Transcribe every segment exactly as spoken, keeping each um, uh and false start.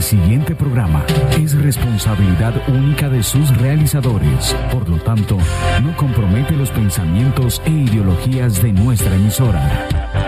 siguiente programa es responsabilidad única de sus realizadores. Por lo tanto, no compromete los pensamientos e ideologías de nuestra emisora.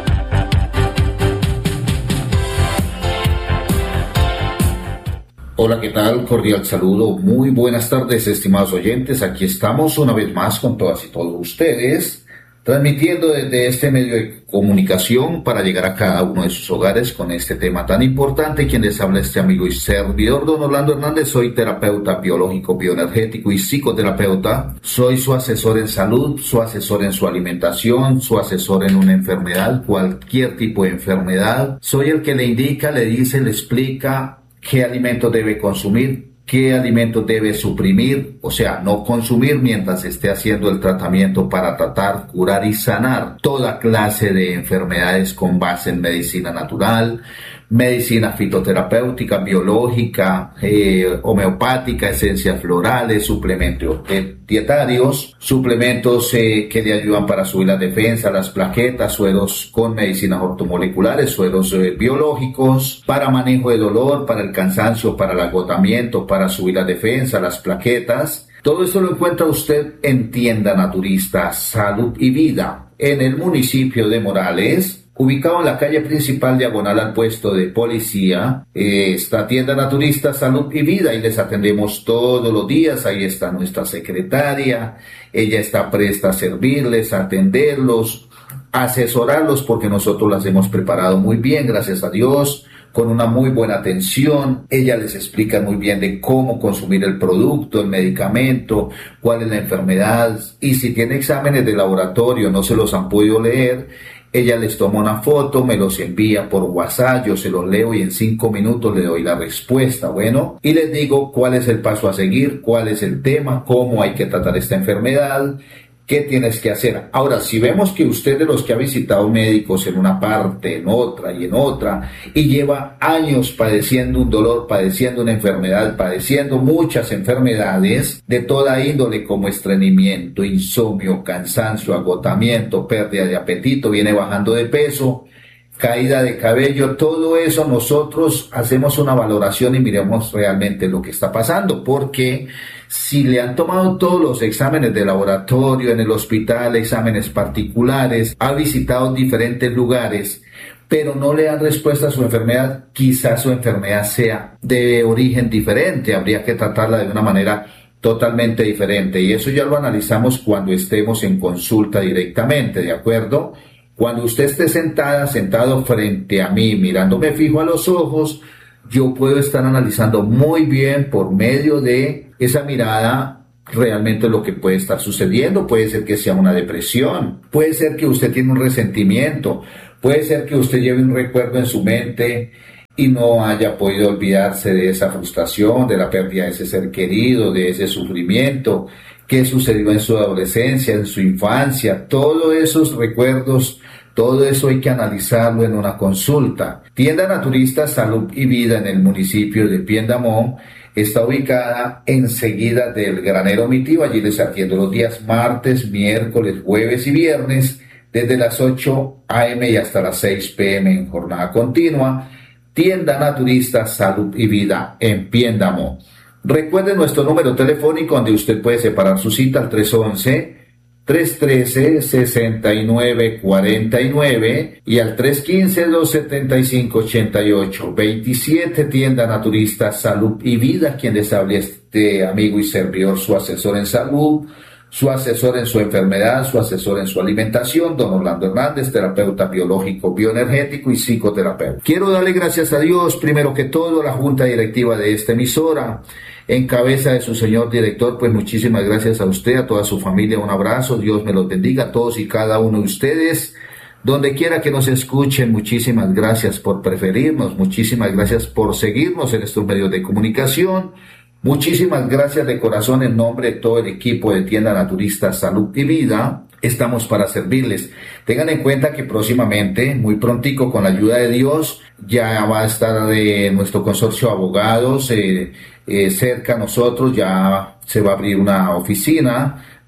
Hola, ¿qué tal? Cordial saludo. Muy buenas tardes, estimados oyentes. Aquí estamos una vez más con todas y todos ustedes, transmitiendo desde este medio de comunicación para llegar a cada uno de sus hogares con este tema tan importante. Quien les habla, este amigo y servidor, don Orlando Hernández. Soy terapeuta biológico, bioenergético y psicoterapeuta. Soy su asesor en salud, su asesor en su alimentación, su asesor en una enfermedad, cualquier tipo de enfermedad. Soy el que le indica, le dice, le explica qué alimentos debe consumir, qué alimentos debe suprimir, o sea, no consumir mientras esté haciendo el tratamiento para tratar, curar y sanar toda clase de enfermedades con base en medicina natural, medicina fitoterapéutica, biológica, eh, homeopática, esencias florales, suplementos dietarios, suplementos eh, que le ayudan para subir la defensa, las plaquetas, sueros con medicinas ortomoleculares, sueros eh, biológicos, para manejo de dolor, para el cansancio, para el agotamiento, para subir la defensa, las plaquetas. Todo esto lo encuentra usted en Tienda Naturista Salud y Vida, en el municipio de Morales, ubicado en la calle principal diagonal al puesto de policía. Eh, esta Tienda Naturista Salud y Vida, y les atendemos todos los días. Ahí está nuestra secretaria, ella está presta a servirles, a atenderlos, a asesorarlos, porque nosotros las hemos preparado muy bien, gracias a Dios, con una muy buena atención. Ella les explica muy bien de cómo consumir el producto, el medicamento, cuál es la enfermedad, y si tiene exámenes de laboratorio, no se los han podido leer, ella les toma una foto, me los envía por WhatsApp, yo se los leo y en cinco minutos le doy la respuesta, bueno, y les digo cuál es el paso a seguir, cuál es el tema, cómo hay que tratar esta enfermedad, qué tienes que hacer. Ahora, si vemos que usted, de los que ha visitado médicos en una parte, en otra y en otra, y lleva años padeciendo un dolor, padeciendo una enfermedad, padeciendo muchas enfermedades de toda índole, como estreñimiento, insomnio, cansancio, agotamiento, pérdida de apetito, viene bajando de peso, caída de cabello, todo eso, nosotros hacemos una valoración y miremos realmente lo que está pasando, porque si le han tomado todos los exámenes de laboratorio en el hospital, exámenes particulares, ha visitado diferentes lugares, pero no le dan respuesta a su enfermedad, quizás su enfermedad sea de origen diferente, habría que tratarla de una manera totalmente diferente, y eso ya lo analizamos cuando estemos en consulta directamente, ¿de acuerdo? Cuando usted esté sentada, sentado frente a mí, mirándome fijo a los ojos, yo puedo estar analizando muy bien por medio de esa mirada realmente lo que puede estar sucediendo. Puede ser que sea una depresión, puede ser que usted tiene un resentimiento, puede ser que usted lleve un recuerdo en su mente y no haya podido olvidarse de esa frustración, de la pérdida de ese ser querido, de ese sufrimiento que sucedió en su adolescencia, en su infancia. Todos esos recuerdos, todo eso hay que analizarlo en una consulta. Tienda Naturista Salud y Vida en el municipio de Piendamó está ubicada enseguida del Granero Mi Tío. Allí les atiendo los días martes, miércoles, jueves y viernes desde las ocho a eme y hasta las seis pe eme en jornada continua. Tienda Naturista Salud y Vida en Piendamó. Recuerde nuestro número telefónico donde usted puede separar su cita al tres once, tres trece, sesenta y nueve cuarenta y nueve y al tres quince, dos setenta y cinco, ochenta y ocho veintisiete. Tienda Naturista Salud y Vida, quien les habla, este amigo y servidor, su asesor en salud, su asesor en su enfermedad, su asesor en su alimentación, don Orlando Hernández, terapeuta biológico, bioenergético y psicoterapeuta. Quiero darle gracias a Dios, primero que todo, a la junta directiva de esta emisora, en cabeza de su señor director. Pues muchísimas gracias a usted, a toda su familia, un abrazo, Dios me los bendiga a todos y cada uno de ustedes, donde quiera que nos escuchen. Muchísimas gracias por preferirnos, muchísimas gracias por seguirnos en estos medios de comunicación. Muchísimas gracias de corazón en nombre de todo el equipo de Tienda Naturista Salud y Vida. Estamos para servirles. Tengan en cuenta que próximamente, muy prontico, con la ayuda de Dios, ya va a estar de nuestro consorcio de abogados eh, eh, cerca a nosotros. Ya se va a abrir una oficina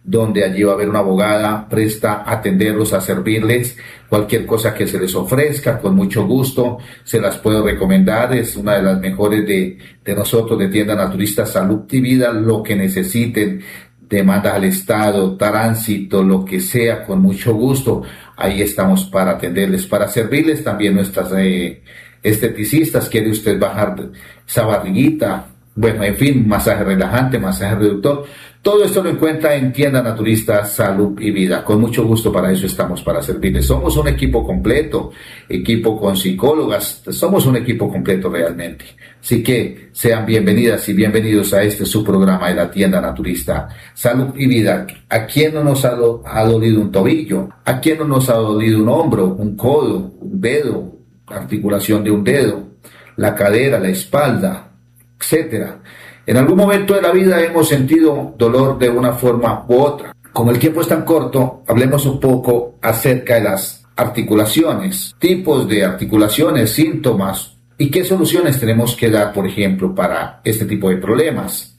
donde allí va a haber una abogada presta a atenderlos, a servirles cualquier cosa que se les ofrezca, con mucho gusto, se las puedo recomendar, es una de las mejores de, de nosotros, de Tienda Naturista Salud y Vida, lo que necesiten, demandas al Estado, tránsito, lo que sea, con mucho gusto, ahí estamos para atenderles, para servirles. También nuestras eh, esteticistas, quiere usted bajar esa barriguita, bueno, en fin, masaje relajante, masaje reductor, todo esto lo encuentra en Tienda Naturista Salud y Vida. Con mucho gusto, para eso estamos, para servirles. Somos un equipo completo, equipo con psicólogas, somos un equipo completo realmente. Así que sean bienvenidas y bienvenidos a este su programa de la Tienda Naturista Salud y Vida. ¿A quién no nos ha, do, ha dolido un tobillo? ¿A quién no nos ha dolido un hombro, un codo, un dedo, articulación de un dedo, la cadera, la espalda, etcétera? En algún momento de la vida hemos sentido dolor de una forma u otra. Como el tiempo es tan corto, hablemos un poco acerca de las articulaciones, tipos de articulaciones, síntomas y qué soluciones tenemos que dar, por ejemplo, para este tipo de problemas.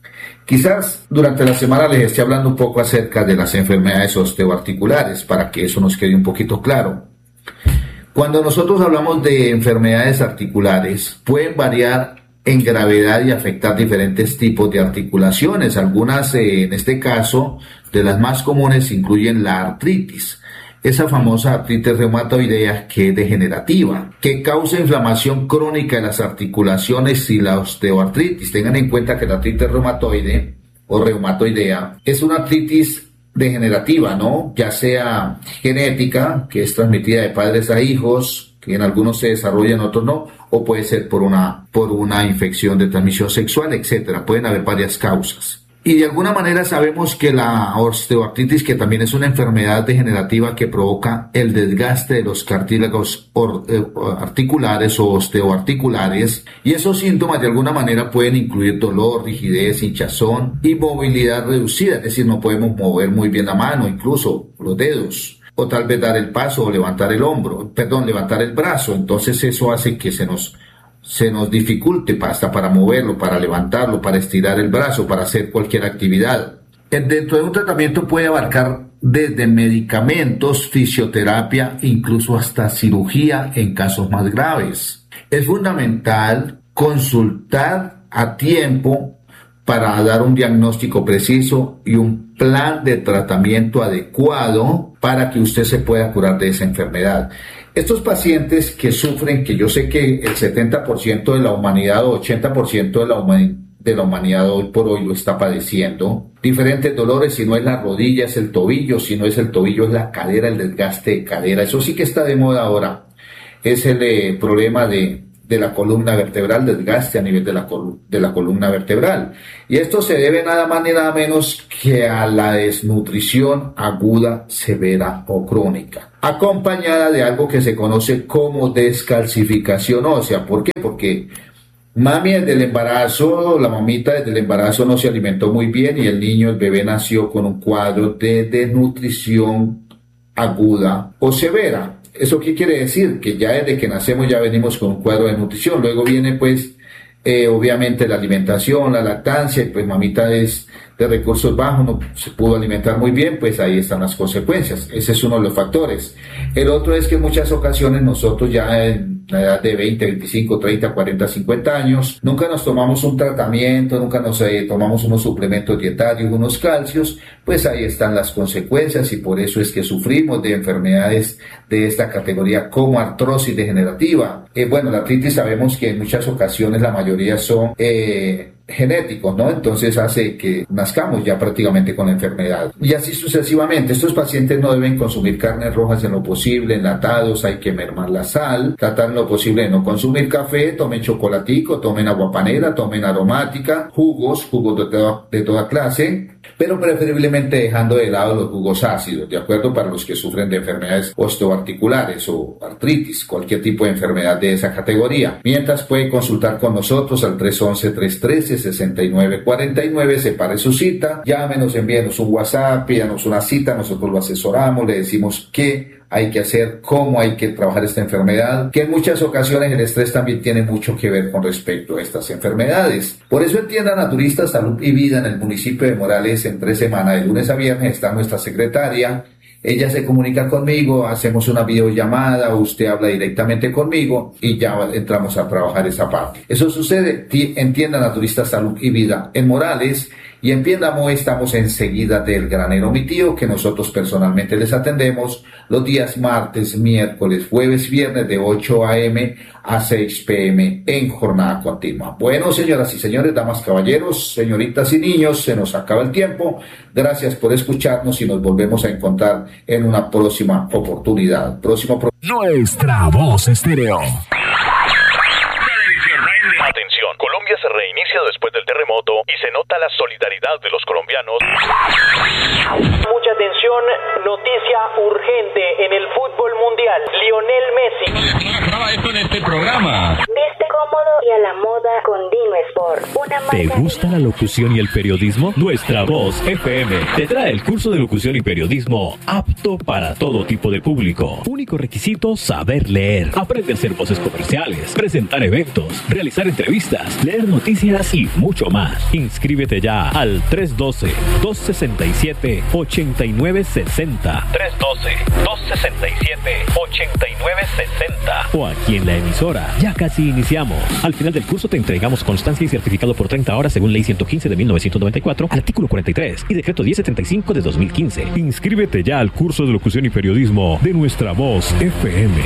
Quizás durante la semana les esté hablando un poco acerca de las enfermedades osteoarticulares para que eso nos quede un poquito claro. Cuando nosotros hablamos de enfermedades articulares, pueden variar en gravedad y afectar diferentes tipos de articulaciones. Algunas, eh, en este caso, de las más comunes incluyen la artritis, esa famosa artritis reumatoidea que es degenerativa, que causa inflamación crónica de las articulaciones y la osteoartritis. Tengan en cuenta que la artritis reumatoide o reumatoidea es una artritis degenerativa, ¿no? Ya sea genética, que es transmitida de padres a hijos, que en algunos se desarrolla, en otros no, o puede ser por una, por una infección de transmisión sexual, etcétera. Pueden haber varias causas. Y de alguna manera sabemos que la osteoartritis, que también es una enfermedad degenerativa que provoca el desgaste de los cartílagos or, eh, articulares o osteoarticulares, y esos síntomas de alguna manera pueden incluir dolor, rigidez, hinchazón y movilidad reducida, es decir, no podemos mover muy bien la mano, incluso los dedos, o tal vez dar el paso o levantar el hombro, perdón, levantar el brazo. Entonces eso hace que se nos, se nos dificulte hasta para moverlo, para levantarlo, para estirar el brazo, para hacer cualquier actividad. Dentro de un tratamiento puede abarcar desde medicamentos, fisioterapia, incluso hasta cirugía en casos más graves. Es fundamental consultar a tiempo para dar un diagnóstico preciso y un plan de tratamiento adecuado para que usted se pueda curar de esa enfermedad. Estos pacientes que sufren, que yo sé que el setenta por ciento de la humanidad o ochenta por ciento de la, human, de la humanidad hoy por hoy lo está padeciendo, diferentes dolores, si no es la rodilla es el tobillo, si no es el tobillo es la cadera, el desgaste de cadera, eso sí que está de moda ahora, es el eh, problema de de la columna vertebral, desgaste a nivel de la, col- de la columna vertebral. Y esto se debe nada más ni nada menos que a la desnutrición aguda, severa o crónica, acompañada de algo que se conoce como descalcificación ósea. ¿Por qué? Porque mami desde el embarazo, la mamita desde el embarazo no se alimentó muy bien y el niño, el bebé nació con un cuadro de desnutrición aguda o severa. ¿Eso qué quiere decir? Que ya desde que nacemos ya venimos con un cuadro de nutrición. Luego viene pues eh, obviamente la alimentación, la lactancia, y pues mamita es de recursos bajos, no se pudo alimentar muy bien, pues ahí están las consecuencias. Ese es uno de los factores. El otro es que en muchas ocasiones nosotros ya en la edad de veinte, veinticinco, treinta, cuarenta, cincuenta años, nunca nos tomamos un tratamiento, nunca nos eh, tomamos unos suplementos dietarios, unos calcios, pues ahí están las consecuencias y por eso es que sufrimos de enfermedades de esta categoría como artrosis degenerativa. Eh, bueno, la artritis sabemos que en muchas ocasiones la mayoría son eh, genéticos, ¿no? Entonces hace que nazcamos ya prácticamente con la enfermedad. Y así sucesivamente. Estos pacientes no deben consumir carnes rojas en lo posible, enlatados, hay que mermar la sal, tratar en lo posible de no consumir café, tomen chocolatico, tomen agua panela, tomen aromática, jugos, jugos de toda, de toda clase, pero preferiblemente dejando de lado los jugos ácidos, ¿de acuerdo? Para los que sufren de enfermedades osteoarticulares o artritis, cualquier tipo de enfermedad de esa categoría. Mientras puede consultar con nosotros al tres once, tres trece, sesenta y nueve cuarenta y nueve, separe su cita, llámenos, envíenos un WhatsApp, pídanos una cita, nosotros lo asesoramos, le decimos qué hay que hacer, cómo hay que trabajar esta enfermedad, que en muchas ocasiones el estrés también tiene mucho que ver con respecto a estas enfermedades. Por eso en Tienda Naturista Salud y Vida en el municipio de Morales, en tres semanas, de lunes a viernes, está nuestra secretaria. Ella se comunica conmigo, hacemos una videollamada, usted habla directamente conmigo y ya entramos a trabajar esa parte. Eso sucede en Tienda Naturista Salud y Vida en Morales, y en Piendamó estamos enseguida del Granero Mi Tío, que nosotros personalmente les atendemos los días martes, miércoles, jueves, viernes de ocho a eme a seis pe eme en jornada continua. Bueno, señoras y señores, damas, caballeros, señoritas y niños, se nos acaba el tiempo. Gracias por escucharnos y nos volvemos a encontrar en una próxima oportunidad. Próximo pro- Nuestra Voz Estéreo. Atención, Colombia se reinicia después del terremoto y se nota la solidaridad de los colombianos. Mucha atención, noticia urgente en el fútbol mundial. Lionel Messi. Acaba esto en este programa. Viste cómodo y a la moda con Dino Sport. Una marca. ¿Te gusta la locución y el periodismo? Nuestra Voz F M te trae el curso de locución y periodismo apto para todo tipo de público. Único requisito, saber leer. Aprende a hacer voces comerciales, presentar eventos, realizar entrevistas, leer noticias y mucho más. Inscríbete ya al tres uno dos, dos seis siete, ocho nueve seis cero. tres uno dos, dos seis siete, ocho nueve seis cero. O aquí en la emisora. Ya casi iniciamos. Al final del curso te entregamos constancia y certificado por treinta horas según Ley ciento quince de mil novecientos noventa y cuatro, artículo cuarenta y tres y Decreto diez setenta y cinco de dos mil quince. Inscríbete ya al curso de locución y periodismo de Nuestra Voz F M.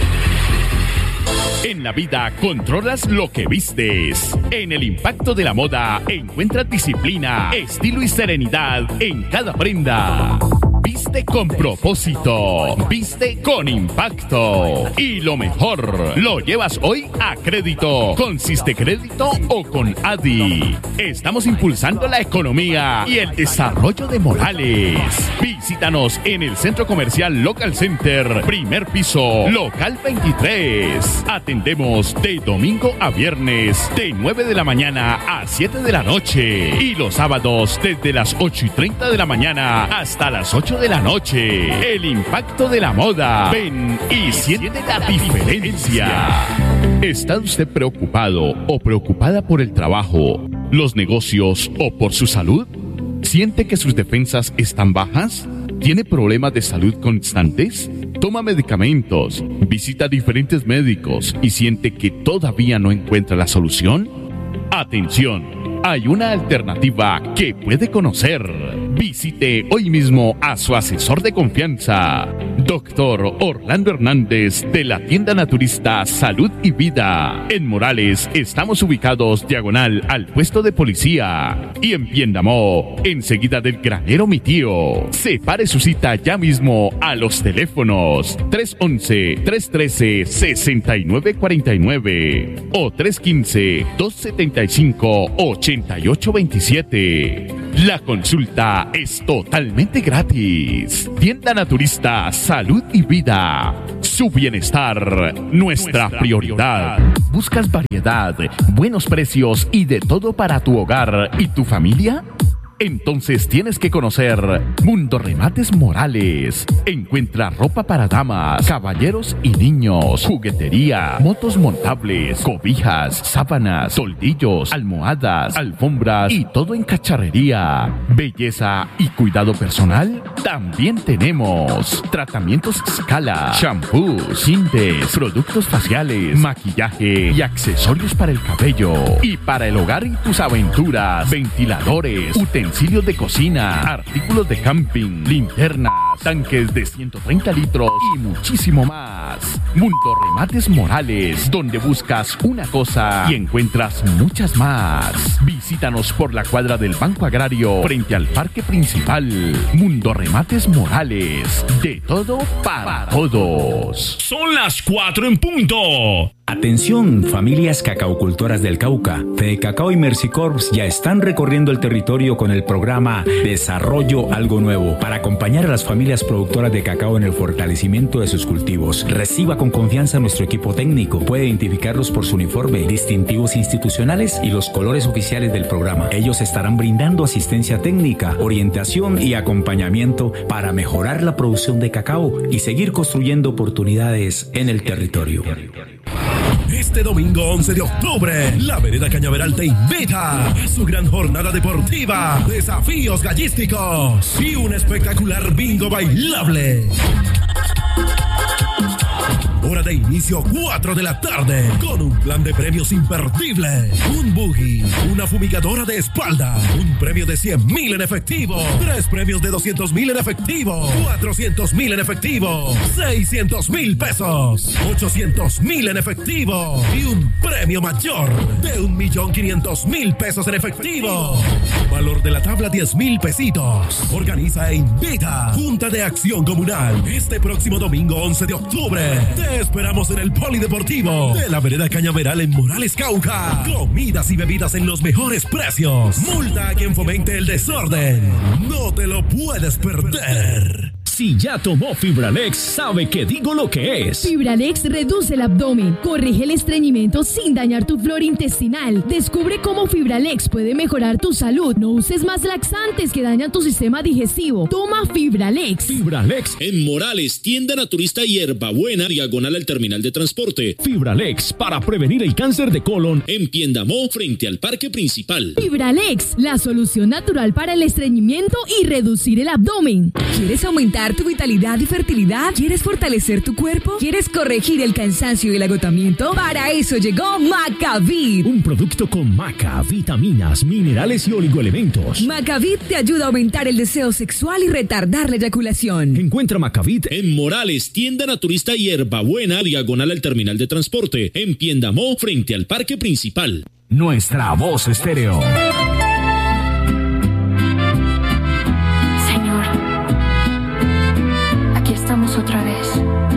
En la vida controlas lo que vistes. En el impacto de la moda encuentras disciplina, estilo y serenidad en cada prenda. Viste con propósito, viste con impacto. Y lo mejor, lo llevas hoy a crédito, con Siste Crédito o con Adi. Estamos impulsando la economía y el desarrollo de Morales. Visítanos en el Centro Comercial Local Center, primer piso, local veintitrés. Atendemos de domingo a viernes, de nueve de la mañana a siete de la noche. Y los sábados desde las ocho y treinta de la mañana hasta las ocho de la noche. El impacto de la moda. Ven y siente la diferencia. ¿Está usted preocupado o preocupada por el trabajo, los negocios o por su salud? ¿Siente que sus defensas están bajas? ¿Tiene problemas de salud constantes? Toma medicamentos, visita diferentes médicos y siente que todavía no encuentra la solución. Atención, hay una alternativa que puede conocer. Visite hoy mismo a su asesor de confianza, doctor Orlando Hernández, de la Tienda Naturista Salud y Vida. En Morales estamos ubicados diagonal al puesto de policía, y en Piendamó, enseguida del Granero Mi Tío. Separe su cita ya mismo a los teléfonos tres once, tres trece, sesenta y nueve cuarenta y nueve o tres quince, dos setenta y cinco, ochenta y ocho veintisiete. La consulta es totalmente gratis. Tienda Naturista Salud y Vida. Su bienestar, nuestra prioridad. ¿Buscas variedad, buenos precios y de todo para tu hogar y tu familia? Entonces tienes que conocer Mundo Remates Morales. Encuentra ropa para damas, caballeros y niños, juguetería, motos montables, cobijas, sábanas, toldillos, almohadas, alfombras y todo en cacharrería. Belleza y cuidado personal. También tenemos tratamientos Scala, shampoos, tintes, productos faciales, maquillaje y accesorios para el cabello. Y para el hogar y tus aventuras, ventiladores, utensilios, utensilios de cocina, artículos de camping, linternas, tanques de ciento treinta litros y muchísimo más. Mundo Remates Morales, donde buscas una cosa y encuentras muchas más. Visítanos por la cuadra del Banco Agrario frente al parque principal. Mundo Remates Morales, de todo para todos. Son las cuatro en punto. Atención, familias cacaucultoras del Cauca. Fede Cacao y Mercicorps ya están recorriendo el territorio con el programa Desarrollo Algo Nuevo para acompañar a las familias productoras de cacao en el fortalecimiento de sus cultivos, Reciba con confianza a nuestro equipo técnico. Puede identificarlos por su uniforme, distintivos institucionales y los colores oficiales del programa. Ellos estarán brindando asistencia técnica, orientación y acompañamiento para mejorar la producción de cacao y seguir construyendo oportunidades en el territorio. Este domingo once de octubre, la Vereda Cañaveral te invita a su gran jornada deportiva, desafíos gallísticos y un espectacular bingo bailable. Hora de inicio cuatro de la tarde, con un plan de premios imperdible, un buggy, una fumigadora de espalda, un premio de cien mil en efectivo, tres premios de doscientos mil en efectivo, cuatrocientos mil en efectivo, seiscientos mil pesos, ochocientos mil en efectivo y un premio mayor de un millón quinientos mil pesos en efectivo. Valor de la tabla diez mil pesitos. Organiza e invita Junta de Acción Comunal. Este próximo domingo once de octubre te esperamos en el Polideportivo de la Vereda Cañaveral en Morales, Cauca. Comidas y bebidas en los mejores precios. Multa a quien fomente el desorden. No te lo puedes perder. Si ya tomó Fibralex, sabe que digo lo que es. Fibralex reduce el abdomen, corrige el estreñimiento sin dañar tu flora intestinal. Descubre cómo Fibralex puede mejorar tu salud. No uses más laxantes que dañan tu sistema digestivo. Toma Fibralex. Fibralex en Morales, tienda naturista Hierbabuena, diagonal al terminal de transporte. Fibralex para prevenir el cáncer de colon en Piendamó, frente al parque principal. Fibralex, la solución natural para el estreñimiento y reducir el abdomen. ¿Quieres aumentar tu vitalidad y fertilidad? ¿Quieres fortalecer tu cuerpo? ¿Quieres corregir el cansancio y el agotamiento? Para eso llegó Macavit, un producto con maca, vitaminas, minerales y oligoelementos. Macavit te ayuda a aumentar el deseo sexual y retardar la eyaculación. Encuentra Macavit en Morales, tienda naturista Hierbabuena, diagonal al terminal de transporte, en Piendamó, frente al parque principal. Nuestra Voz Estéreo.